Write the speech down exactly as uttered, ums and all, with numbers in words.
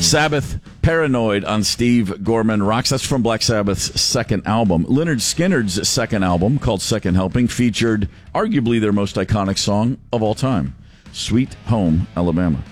Sabbath, Paranoid on Steve Gorman Rocks. That's from Black Sabbath's second album. Lynyrd Skynyrd's second album, called Second Helping, featured arguably their most iconic song of all time, Sweet Home Alabama.